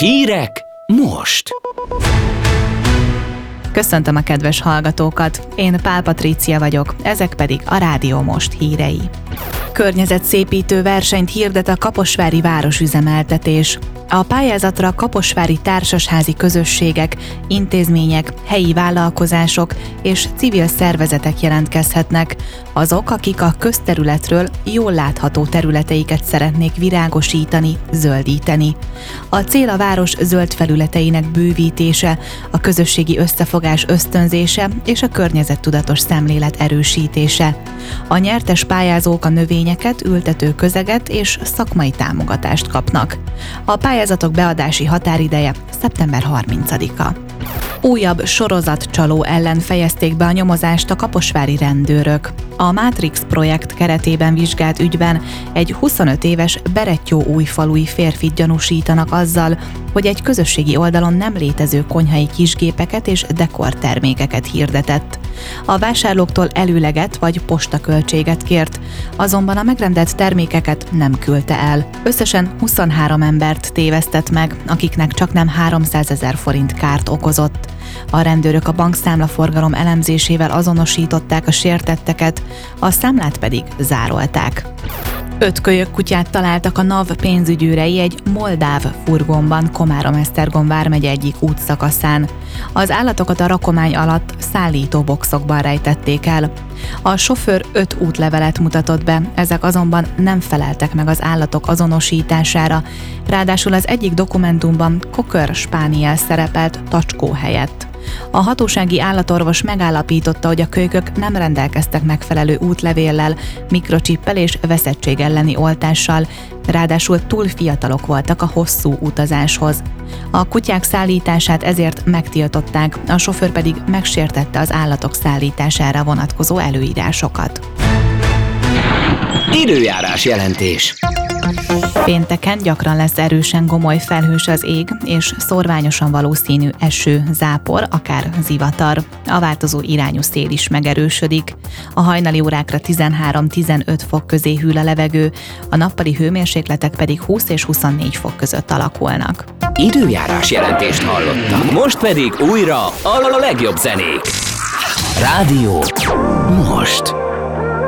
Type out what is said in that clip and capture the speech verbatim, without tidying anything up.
Hírek most! Köszöntöm a kedves hallgatókat, én Pál Patrícia vagyok, ezek pedig a Rádió Most hírei. Környezetszépítő versenyt hirdet a Kaposvári Városüzemeltetés. A pályázatra kaposvári társasházi közösségek, intézmények, helyi vállalkozások és civil szervezetek jelentkezhetnek. Azok, akik a közterületről jól látható területeiket szeretnék virágosítani, zöldíteni. A cél a város zöld felületeinek bővítése, a közösségi összefogás ösztönzése és a környezettudatos szemlélet erősítése. A nyertes pályázók a növényeket, ültető közeget és szakmai támogatást kapnak. A pályázatok beadási határideje szeptember harmincadika. Újabb sorozatcsaló ellen fejezték be a nyomozást a kaposvári rendőrök. A Matrix projekt keretében vizsgált ügyben egy huszonöt éves berettyóújfalui férfit gyanúsítanak azzal, hogy egy közösségi oldalon nem létező konyhai kisgépeket és dekortermékeket hirdetett. A vásárlóktól előleget vagy postaköltséget kért, azonban a megrendelt termékeket nem küldte el. Összesen huszonhárom embert tévesztett meg, akiknek csaknem háromszázezer forint kárt okozott. A rendőrök a bankszámlaforgalom elemzésével azonosították a sértetteket, a számlát pedig zárolták. Öt kölyök kutyát találtak a NAV pénzügyőrei egy moldáv furgonban Komárom-Esztergom vármegye egyik útszakaszán. Az állatokat a rakomány alatt szállító boxokban rejtették el. A sofőr öt útlevelet mutatott be, ezek azonban nem feleltek meg az állatok azonosítására, ráadásul az egyik dokumentumban cocker spaniel szerepelt tacskó helyett. A hatósági állatorvos megállapította, hogy a kölykök nem rendelkeztek megfelelő útlevéllel, mikrocsippel és veszettség elleni oltással, ráadásul túl fiatalok voltak a hosszú utazáshoz. A kutyák szállítását ezért megtiltották, a sofőr pedig megsértette az állatok szállítására vonatkozó előírásokat. Időjárás jelentés. Pénteken gyakran lesz erősen gomoly felhős az ég, és szórványosan valószínű eső, zápor, akár zivatar. A változó irányú szél is megerősödik. A hajnali órákra tizenhárom-tizenöt fok közé hűl a levegő, a nappali hőmérsékletek pedig húsz és huszonnégy fok között alakulnak. Időjárás jelentést hallottak. Most pedig újra a legjobb zenék. Rádió Most.